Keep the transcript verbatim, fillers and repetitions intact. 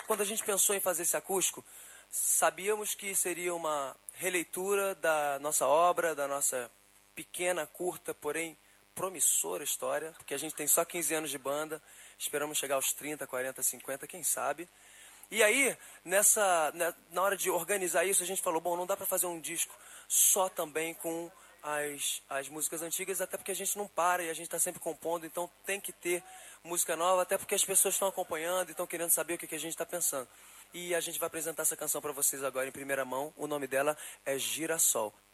quando a gente pensou em fazer esse acústico, sabíamos que seria uma releitura da nossa obra, da nossa pequena, curta, porém promissora história, porque a gente tem só quinze anos de banda, esperamos chegar aos trinta, quarenta, cinquenta, quem sabe. E aí, nessa, na hora de organizar isso, a gente falou, bom, não dá para fazer um disco só também com as, as músicas antigas, até porque a gente não para e a gente está sempre compondo, então tem que ter música nova, até porque as pessoas estão acompanhando e estão querendo saber o que, que a gente está pensando. E a gente vai apresentar essa canção para vocês agora em primeira mão, o nome dela é Girassol.